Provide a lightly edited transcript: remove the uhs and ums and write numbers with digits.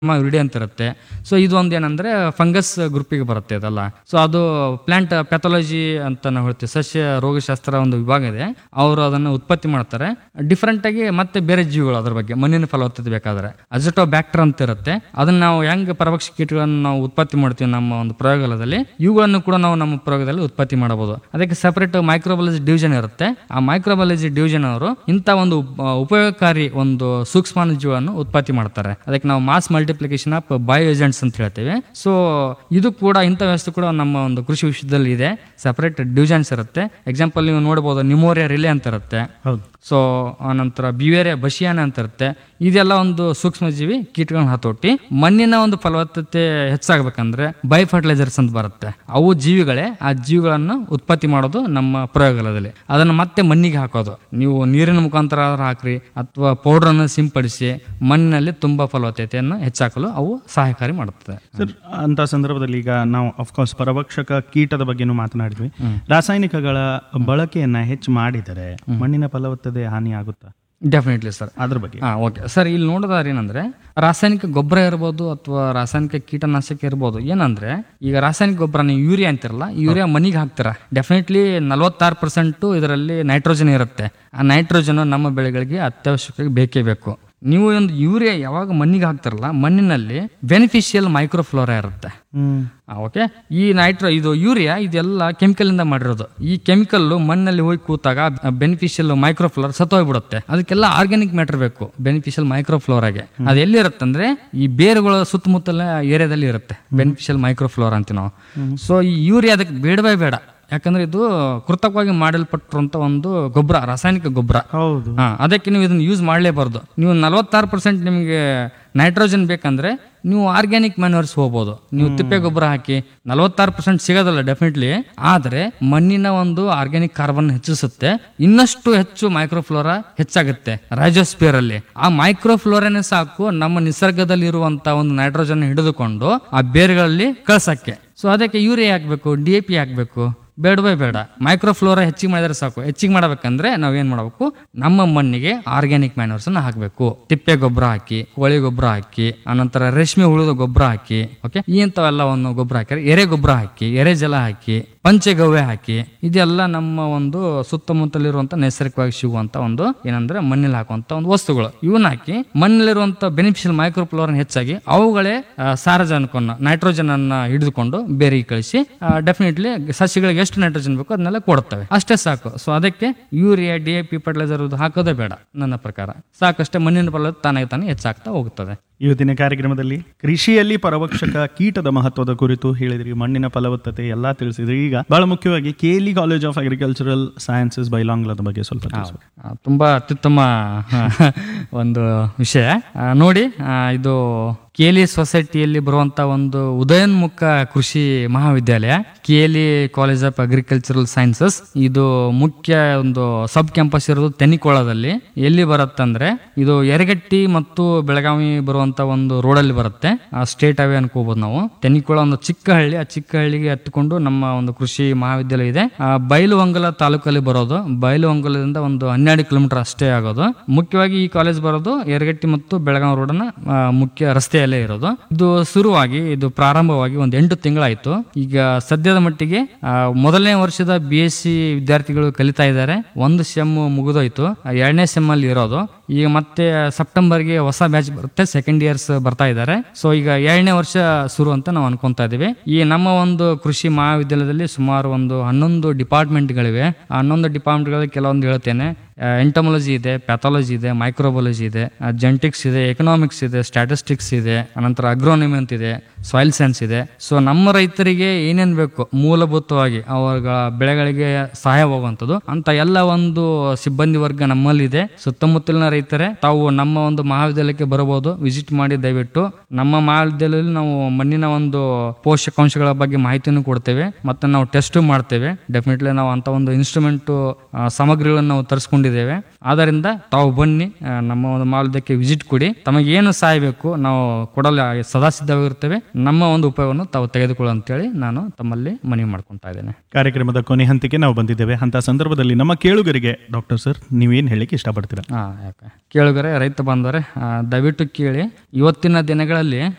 VD ಅಂತ ಇರುತ್ತೆ. So ಇದು ಒಂದು ಏನಂದ್ರೆ ಫಂಗಸ್ ಗ್ರೂಪಿಗೆ ಬರುತ್ತೆ ಅದಲ್ಲ. ಸೊ ಅದು ಪ್ಲಾಂಟ್ ಪ್ಯಾಥಾಲಜಿ ಅಂತ ನಾವು ಹೇಳ್ತೀವಿ, ಸಸ್ಯ ರೋಗಶಾಸ್ತ್ರ ಒಂದು ವಿಭಾಗ ಇದೆ. ಅವರು ಅದನ್ನು ಉತ್ಪತ್ತಿ ಮಾಡ್ತಾರೆ ಡಿಫ್ರೆಂಟ್ ಆಗಿ. ಮತ್ತೆ ಬೇರೆ ಜೀವಿಗಳು ಅದ್ರ ಬಗ್ಗೆ ಮಣ್ಣಿನ ಫಲವತ್ತತೆ ಬೇಕಾದ್ರೆ ಅಜಟೋ ಬ್ಯಾಕ್ಟರ್ ಅಂತ ಇರುತ್ತೆ. ಅದನ್ನ ನಾವು ಹೆಂಗ್ ಪರಭಕ್ಷ ಕೀಟಗಳನ್ನು ನಾವು ಉತ್ಪತ್ತಿ ಮಾಡ್ತೀವಿ ನಮ್ಮ ಒಂದು ಪ್ರಯೋಗಾಲಯದಲ್ಲಿ, ಇವುಗಳನ್ನು ಕೂಡ ನಾವು ನಮ್ಮ ಪ್ರಯೋಗದಲ್ಲಿ ಉತ್ಪತ್ತಿ ಮಾಡಬಹುದು. ಅದಕ್ಕೆ ಸಪರೇಟ್ ಮೈಕ್ರೋಬಯಾಲಜಿ ಡಿವಿಷನ್ ಇರುತ್ತೆ. ಆ ಮೈಕ್ರೋಬಯಾಲಜಿ ಡಿವಿಷನ್ ಅವರು ಇಂಥ ಒಂದು ಉಪಯೋಗಕಾರಿ ಒಂದು ಸೂಕ್ಷ್ಮಾಣು ಜೀವವನ್ನು ಉತ್ಪತ್ತಿ ಮಾಡ್ತಾರೆ. ಅದಕ್ಕೆ ನಾವು mass multiplication of bio agents ಅಂತ ಹೇಳ್ತೇವೆ. ಸೊ ಇದು ಕೂಡ ಇಂಥ ವ್ಯವಸ್ಥೆ ಕೂಡ ನಮ್ಮ ಒಂದು ಕೃಷಿ ವಿಶ್ವದಲ್ಲಿ ಇದೆ. ಸಪರೇಟ್ ಡಿವಿಷನ್ಸ್ ಇರುತ್ತೆ. ಎಕ್ಸಾಂಪಲ್ ನೀವು ನೋಡಬಹುದು, ನಿಮೋರಿಯಾ ರಿಲೆ ಅಂತ ಇರುತ್ತೆ. ಸೊ ಆನಂತರ ಬಿವೇರಿಯಾ ಬಶಿಯಾನ ಅಂತ ಇರುತ್ತೆ. ಇದೆಲ್ಲ ಒಂದು ಸೂಕ್ಷ್ಮಜೀವಿ ಕೀಟಗಳನ್ನ ಹತೋಟಿ. ಮಣ್ಣಿನ ಒಂದು ಫಲವತ್ತತೆ ಹೆಚ್ಚಾಗಬೇಕಂದ್ರೆ ಬೈ ಫರ್ಟಿಲೈಸರ್ಸ್ ಅಂತ ಬರುತ್ತೆ. ಅವು ಜೀವಿಗಳೇ, ಆ ಜೀವಿಗಳನ್ನು ಉತ್ಪತ್ತಿ ಮಾಡೋದು ನಮ್ಮ ಪ್ರಯೋಗಾಲಯದಲ್ಲಿ. ಅದನ್ನು ಮತ್ತೆ ಮಣ್ಣಿಗೆ ಹಾಕೋದು. ನೀವು ನೀರಿನ ಮುಖಾಂತರ ಹಾಕ್ರಿ ಅಥವಾ ಪೌಡರ್ ಅನ್ನು ಸಿಂಪಡಿಸಿ ಮಣ್ಣಿನಲ್ಲಿ ತುಂಬಾ ಫಲವತ್ತತೆಯನ್ನು ಹೆಚ್ಚಾಕಲು ಅವು ಸಹಾಯಕಾರಿ ಮಾಡುತ್ತದೆ. ಸರ್, ಅಂತ ಸಂದರ್ಭದಲ್ಲಿ ಈಗ ನಾವು ಅಫ್ಕೋರ್ಸ್ ಪರಭಕ್ಷಕ ಕೀಟದ ಬಗ್ಗೆನೂ ಮಾತನಾಡಿದ್ವಿ. ರಾಸಾಯನಿಕಗಳ ಬಳಕೆಯನ್ನ ಹೆಚ್ಚು ಮಾಡಿದರೆ ಮಣ್ಣಿನ ಫಲವತ್ತತೆ ಹಾನಿ ಆಗುತ್ತಾ? ಡೆಫಿನೆಟ್ಲಿ ಸರ್, ಅದ್ರ ಬಗ್ಗೆ. ಓಕೆ ಸರ್, ಇಲ್ಲಿ ನೋಡೋದಾದ್ರೆ ಏನಂದ್ರೆ ರಾಸಾಯನಿಕ ಗೊಬ್ಬರ ಇರ್ಬೋದು ಅಥವಾ ರಾಸಾಯನಿಕ ಕೀಟನಾಶಕ ಇರ್ಬೋದು. ಏನಂದ್ರೆ ಈಗ ರಾಸಾಯನಿಕ ಗೊಬ್ಬರ ನೀವು ಯೂರಿಯಾ ಅಂತಿರಲ್ಲ, ಯೂರಿಯಾ ಮಣ್ಣಿಗೆ ಹಾಕ್ತಾರ. ಡೆಫಿನೆಟ್ಲಿ 46% ಇದರಲ್ಲಿ ನೈಟ್ರೋಜನ್ ಇರುತ್ತೆ. ಆ ನೈಟ್ರೋಜನ್ ನಮ್ಮ ಬೆಳೆಗಳಿಗೆ ಅತ್ಯವಶ್ಯಕವಾಗಿ ಬೇಕೇ ಬೇಕು. ನೀವು ಒಂದು ಯೂರಿಯಾ ಯಾವಾಗ ಮಣ್ಣಿಗೆ ಹಾಕ್ತಾರಲ್ಲ, ಮಣ್ಣಿನಲ್ಲಿ ಬೆನಿಫಿಷಿಯಲ್ ಮೈಕ್ರೋಫ್ಲೋರಾ ಇರುತ್ತೆ. ಓಕೆ, ಈ ಇದು ಯೂರಿಯಾ ಇದೆಲ್ಲ ಕೆಮಿಕಲ್ ಇಂದ ಮಾಡಿರೋದು. ಈ ಕೆಮಿಕಲ್ ಮಣ್ಣಲ್ಲಿ ಹೋಗಿ ಕೂತಾಗ ಬೆನಿಫಿಷಿಯಲ್ ಮೈಕ್ರೋಫ್ಲೋರಾ ಸತ್ತೋಗ್ಬಿಡುತ್ತೆ. ಅದಕ್ಕೆಲ್ಲ ಆರ್ಗ್ಯಾನಿಕ್ ಮ್ಯಾಟರ್ ಬೇಕು ಬೆನಿಫಿಷಿಯಲ್ ಮೈಕ್ರೋಫ್ಲೋರಾಗೆ. ಅದು ಎಲ್ಲಿರುತ್ತೆ ಅಂದ್ರೆ ಈ ಬೇರುಗಳ ಸುತ್ತಮುತ್ತಲ ಏರಿಯಾದಲ್ಲಿ ಇರುತ್ತೆ ಬೆನಿಫಿಷಿಯಲ್ ಮೈಕ್ರೋಫ್ಲೋರಾ ಅಂತ ನಾವು. ಸೊ ಈ ಯೂರಿಯಾ ಅದಕ್ಕೆ ಬೇಡವೇ ಬೇಡ. ಯಾಕಂದ್ರೆ ಇದು ಕೃತಕವಾಗಿ ಮಾಡಲ್ಪಟ್ಟಿರುವಂತ ಒಂದು ಗೊಬ್ಬರ, ರಾಸಾಯನಿಕ ಗೊಬ್ಬರ. ಅದಕ್ಕೆ ನೀವು ಇದನ್ನ ಯೂಸ್ ಮಾಡಲೇಬಾರ್ದು. ನೀವು 46% ನಿಮಗೆ ನೈಟ್ರೋಜನ್ ಬೇಕಂದ್ರೆ ನೀವು ಆರ್ಗ್ಯಾನಿಕ್ ಮ್ಯಾನ್ಯೂರ್ಸ್ ಹೋಗ್ಬೋದು. ನೀವು ತಿಪ್ಪೆ ಗೊಬ್ಬರ ಹಾಕಿ 46% ಸಿಗೋದಲ್ಲ ಡೆಫಿನೆಟ್ಲಿ, ಆದ್ರೆ ಮಣ್ಣಿನ ಒಂದು ಆರ್ಗ್ಯಾನಿಕ್ ಕಾರ್ಬನ್ ಹೆಚ್ಚಿಸುತ್ತೆ. ಇನ್ನಷ್ಟು ಹೆಚ್ಚು ಮೈಕ್ರೋಫ್ಲೋರಾ ಹೆಚ್ಚಾಗುತ್ತೆ ರೈಜೋಸ್ಪಿಯರ್ ಅಲ್ಲಿ. ಆ ಮೈಕ್ರೋಫ್ಲೋರಾನೇ ಸಾಕು ನಮ್ಮ ನಿಸರ್ಗದಲ್ಲಿ ಇರುವಂತ ಒಂದು ನೈಟ್ರೋಜನ್ ಹಿಡಿದುಕೊಂಡು ಆ ಬೇರುಗಳಲ್ಲಿ ಕಳ್ಸಕ್ಕೆ. ಸೊ ಅದಕ್ಕೆ ಯೂರಿಯಾ ಹಾಕ್ಬೇಕು, DAP ಹಾಕ್ಬೇಕು, ಬೇಡವೇ ಬೇಡ. ಮೈಕ್ರೋಫ್ಲೋರಾ ಹೆಚ್ಚಿಗೆ ಮಾಡಿದ್ರೆ ಸಾಕು. ಹೆಚ್ಚಿಗೆ ಮಾಡಬೇಕಂದ್ರೆ ನಾವ್ ಏನ್ ಮಾಡಬೇಕು, ನಮ್ಮ ಮಣ್ಣಿಗೆ ಆರ್ಗ್ಯಾನಿಕ್ ಮ್ಯಾನ್ಯೂರ್ಸ್ ಅನ್ನ ಹಾಕ್ಬೇಕು. ತಿಪ್ಪೆ ಗೊಬ್ಬರ ಹಾಕಿ, ಕೋಳಿ ಗೊಬ್ಬರ ಹಾಕಿ, ಅನಂತರ ರೇಷ್ಮೆ ಹುಳುದ ಗೊಬ್ಬರ ಹಾಕಿ, ಓಕೆ, ಇಂಥವೆಲ್ಲ ಒಂದು ಗೊಬ್ಬರ ಹಾಕಿ, ಎರೆ ಗೊಬ್ಬರ ಹಾಕಿ, ಎರೆ ಜಲ ಹಾಕಿ, ಪಂಚಗವ್ಯ ಹಾಕಿ, ಇದೆಲ್ಲ ನಮ್ಮ ಒಂದು ಸುತ್ತಮುತ್ತಲಿರುವಂತ ನೈಸರ್ಗಿಕವಾಗಿ ಸಿಗುವಂತ ಒಂದು ಏನಂದ್ರೆ ಮಣ್ಣಲ್ಲಿ ಹಾಕುವಂತ ಒಂದು ವಸ್ತುಗಳು. ಇವನ್ನ ಹಾಕಿ ಮಣ್ಣಲ್ಲಿರುವಂತ ಬೆನಿಫಿಷಿಯಲ್ ಮೈಕ್ರೋಫ್ಲೋರಾ ಹೆಚ್ಚಾಗಿ ಅವುಗಳೇ ಸಾರಜನಕವನ್ನು ನೈಟ್ರೋಜನ್ ಅನ್ನ ಹಿಡಿದುಕೊಂಡು ಬೇರೆ ಕಳಿಸಿ ಡೆಫಿನೆಟ್ಲಿ ಸಸ್ಯಗಳಿಗೆ ಎಷ್ಟು ನೈಟ್ರೋಜನ್ ಬೇಕು ಅದನ್ನೆಲ್ಲ ಕೊಡುತ್ತವೆ. ಅಷ್ಟೇ ಸಾಕು. ಸೊ ಅದಕ್ಕೆ ಯೂರಿಯಾ, DAP ಫರ್ಟಿಲೈಸರ್ ಹಾಕೋದೇ ಬೇಡ ನನ್ನ ಪ್ರಕಾರ. ಸಾಕಷ್ಟೇ ಮಣ್ಣಿನ ಫಲವತ್ತತೆ ತಾನೇ ಹೆಚ್ಚಾಗ್ತಾ ಹೋಗುತ್ತದೆ. ಇವತ್ತಿನ ಕಾರ್ಯಕ್ರಮದಲ್ಲಿ ಕೃಷಿಯಲ್ಲಿ ಪರಭಕ್ಷಕ ಕೀಟದ ಮಹತ್ವದ ಕುರಿತು ಹೇಳಿದ್ರಿ, ಮಣ್ಣಿನ ಫಲವತ್ತತೆ ಎಲ್ಲಾ ತಿಳಿಸಿದ್ರಿ. ಈಗ ಬಹಳ ಮುಖ್ಯವಾಗಿ KLE college of agricultural sciences ಬೈಲಾಂಗ್ಲದ ಬಗ್ಗೆ ಸ್ವಲ್ಪ ತುಂಬಾ ಅತ್ಯುತ್ತಮ ಒಂದು ವಿಷಯ. ನೋಡಿ, ಇದು KLE ಸೊಸೈಟಿಯಲ್ಲಿ ಬರುವಂತ ಒಂದು ಉದಯೋನ್ಮುಖ ಕೃಷಿ ಮಹಾವಿದ್ಯಾಲಯ KLE college of agricultural sciences. ಇದು ಮುಖ್ಯ ಒಂದು ಸಬ್ ಕ್ಯಾಂಪಸ್ ಇರೋದು ತೆನಿಕೋಳದಲ್ಲಿ. ಎಲ್ಲಿ ಬರುತ್ತಂದ್ರೆ ಇದು ಯರಗಟ್ಟಿ ಮತ್ತು ಬೆಳಗಾವಿ ಬರುವಂತ ಒಂದು ರೋಡಲ್ಲಿ ಬರುತ್ತೆ. ಸ್ಟೇಟ್ ಹೈವೇ ಅನ್ಕೋಬಹುದು ನಾವು. ತೆನಿಕೋಳ ಒಂದು ಚಿಕ್ಕ ಹಳ್ಳಿ. ಆ ಚಿಕ್ಕ ಹಳ್ಳಿಗೆ ಹತ್ತಿಕೊಂಡು ನಮ್ಮ ಒಂದು ಕೃಷಿ ಮಹಾವಿದ್ಯಾಲಯ ಇದೆ. ಬೈಲುಹೊಂಗಲ ತಾಲೂಕಲ್ಲಿ ಬರೋದು. ಬೈಲುಹೊಂಗಲದಿಂದ ಒಂದು 12 ಕಿಲೋಮೀಟರ್ ಅಷ್ಟೇ ಆಗೋದು. ಮುಖ್ಯವಾಗಿ ಈ ಕಾಲೇಜ್ ಬರೋದು ಯರಗಟ್ಟಿ ಮತ್ತು ಬೆಳಗಾವಿ ರೋಡ್ನ ಮುಖ್ಯ ರಸ್ತೆಯಲ್ಲೇ ಇರೋದು. ಇದು ಶುರುವಾಗಿ ಇದು ಪ್ರಾರಂಭವಾಗಿ ಒಂದು 8 ತಿಂಗಳಾಯ್ತು. ಈಗ ಸದ್ಯದ ಮಟ್ಟಿಗೆ ಮೊದಲನೇ ವರ್ಷದ BSc ವಿದ್ಯಾರ್ಥಿಗಳು ಕಲಿತಾ ಇದ್ದಾರೆ. 1 ಸೆಮ್ ಮುಗಿದೋಯ್ತು, 2ನೇ ಸೆಮ್ ಅಲ್ಲಿ ಇರೋದು. ಈಗ ಮತ್ತೆ ಸೆಪ್ಟೆಂಬರ್ಗೆ ಹೊಸ ಬ್ಯಾಚ್ ಬರುತ್ತೆ, ಸೆಕೆಂಡ್ ಇಯರ್ಸ್ ಬರ್ತಾ ಇದ್ದಾರೆ. ಸೊ ಈಗ 2ನೇ ವರ್ಷ ಶುರು ಅಂತ ನಾವು ಅನ್ಕೊಂತಾ ಇದೀವಿ. ಈ ನಮ್ಮ ಒಂದು ಕೃಷಿ ಮಹಾವಿದ್ಯಾಲಯದಲ್ಲಿ ಸುಮಾರು ಒಂದು 11 ಡಿಪಾರ್ಟ್ಮೆಂಟ್ಗಳಿವೆ. ಆ 11 ಡಿಪಾರ್ಟ್ಮೆಂಟ್ಗಳಲ್ಲಿ ಕೆಲವೊಂದು ಹೇಳ್ತೇನೆ. ಎಂಟಮೊಲಜಿ ಇದೆ, ಪ್ಯಾಥಾಲಜಿ ಇದೆ, ಮೈಕ್ರೋಬಯಾಲಜಿ ಇದೆ, ಜೆನೆಟಿಕ್ಸ್ ಇದೆ, ಎಕನಾಮಿಕ್ಸ್ ಇದೆ, ಸ್ಟ್ಯಾಟಿಸ್ಟಿಕ್ಸ್ ಇದೆ, ಅನಂತರ ಅಗ್ರೋನಮಿ ಅಂತ ಇದೆ, ಸಾಯಿಲ್ ಸೈನ್ಸ್ ಇದೆ. ಸೊ ನಮ್ಮ ರೈತರಿಗೆ ಏನೇನ್ ಬೇಕು ಮೂಲಭೂತವಾಗಿ ಅವರ ಬೆಳೆಗಳಿಗೆ ಸಹಾಯವಾಗುವಂಥದ್ದು ಅಂತ ಎಲ್ಲ ಒಂದು ಸಿಬ್ಬಂದಿ ವರ್ಗ ನಮ್ಮಲ್ಲಿದೆ. ಸುತ್ತಮುತ್ತಲಿನ ರೈತರೇ ತಾವು ನಮ್ಮ ಒಂದು ಮಹಾವಿದ್ಯಾಲಯಕ್ಕೆ ಬರಬಹುದು, ವಿಸಿಟ್ ಮಾಡಿ. ದಯವಿಟ್ಟು ನಮ್ಮ ಮಹಾವಿದ್ಯಾಲಯದಲ್ಲಿ ನಾವು ಮಣ್ಣಿನ ಒಂದು ಪೋಷಕಾಂಶಗಳ ಬಗ್ಗೆ ಮಾಹಿತಿಯನ್ನು ಕೊಡ್ತೇವೆ, ಮತ್ತೆ ನಾವು ಟೆಸ್ಟ್ ಮಾಡ್ತೇವೆ. ಡೆಫಿನೆಟ್ಲಿ ನಾವು ಅಂತ ಒಂದು ಇನ್ಸ್ಟ್ರೂಮೆಂಟ್ ಸಾಮಗ್ರಿಗಳನ್ನು ನಾವು ತರಿಸ್ಕೊಂಡಿದ್ದೇವೆ. ಆದ್ದರಿಂದ ತಾವು ಬನ್ನಿ, ನಮ್ಮ ಒಂದು ಮಹಾವಿದ್ಯಾಲಯಕ್ಕೆ ವಿಸಿಟ್ ಕೊಡಿ. ತಮಗೇನು ಸಹಾಯ ಬೇಕು ನಾವು ಕೊಡಲು ಸದಾ ಸಿದ್ಧವಾಗಿರ್ತೇವೆ. ನಮ್ಮ ಒಂದು ಉಪಯೋಗವನ್ನು ತಾವು ತೆಗೆದುಕೊಳ್ಳು ಅಂತೇಳಿ ನಾನು ತಮ್ಮಲ್ಲಿ ಮನವಿ ಮಾಡ್ಕೊಂತಾ ಇದ್ದೇನೆ. ಕಾರ್ಯಕ್ರಮದ ಕೊನೆ ಹಂತಕ್ಕೆ ನಾವು ಬಂದಿದ್ದೇವೆ. ಅಂತ ಸಂದರ್ಭದಲ್ಲಿ ನಮ್ಮ ಕೇಳುಗರಿಗೆ ಡಾಕ್ಟರ್ ಸರ್ ನೀವೇನು ಹೇಳಿಕ್ಕೆ ಇಷ್ಟಪಡ್ತೀರಾ? ಯಾಕೆ ಕೇಳುಗರೆ, ರೈತ ಬಾಂಧವರೇ, ದಯವಿಟ್ಟು ಕೇಳಿ. ಇವತ್ತಿನ ದಿನಗಳಲ್ಲಿ